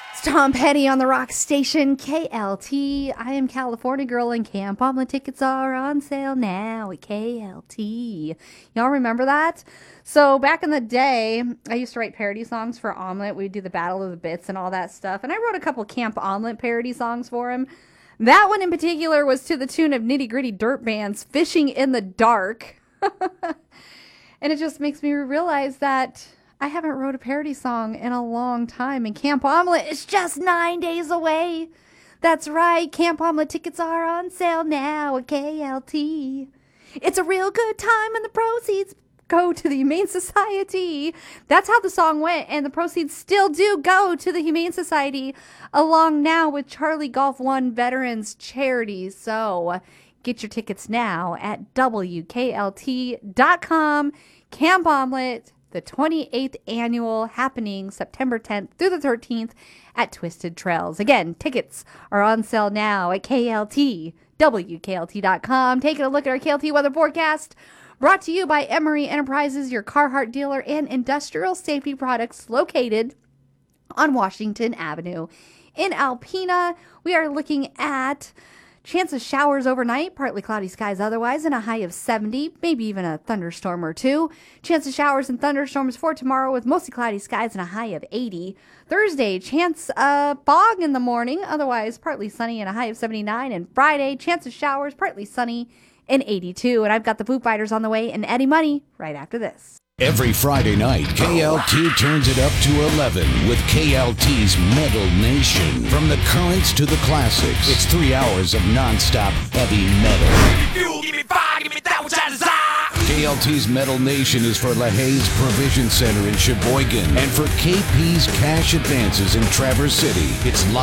It's Tom Petty on the rock station KLT. I am California Girl in Camp Omelet. Tickets are on sale now at KLT. Y'all remember that? So back in the day, I used to write parody songs for Omelet. We'd do the Battle of the Bits and all that stuff. And I wrote a couple Camp Omelet parody songs for him. That one in particular was to the tune of Nitty Gritty Dirt Band's Fishing in the Dark. And it just makes me realize that I haven't wrote a parody song in a long time, and Camp Omelet is just 9 days away. That's right, Camp Omelet tickets are on sale now at KLT. It's a real good time, and the proceeds go to the Humane Society. That's how the song went, and the proceeds still do go to the Humane Society, along now with Charlie Golf One Veterans Charity. So get your tickets now at WKLT.com. Camp Omelet, the 28th annual, happening September 10th through the 13th at Twisted Trails. Again, tickets are on sale now at KLT, WKLT.com. Taking a look at our KLT weather forecast, brought to you by Emery Enterprises, your Carhartt dealer and industrial safety products located on Washington Avenue. In Alpena, we are looking at chance of showers overnight, partly cloudy skies otherwise, and a high of 70, maybe even a thunderstorm or two. Chance of showers and thunderstorms for tomorrow with mostly cloudy skies and a high of 80. Thursday, chance of fog in the morning, otherwise partly sunny and a high of 79. And Friday, chance of showers, partly sunny and 82. And I've got the Foo Fighters on the way and Eddie Money right after this. Every Friday night, KLT turns it up to 11 with KLT's Metal Nation. From the currents to the classics, it's 3 hours of nonstop heavy metal. Give me fire, give me that which I desire. KLT's Metal Nation is for LaHaye's Provision Center in Sheboygan and for KP's Cash Advances in Traverse City. It's live